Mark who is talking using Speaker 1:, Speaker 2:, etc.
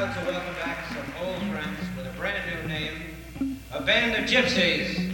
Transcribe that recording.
Speaker 1: proud to welcome back some old friends with a brand new name, a band of gypsies.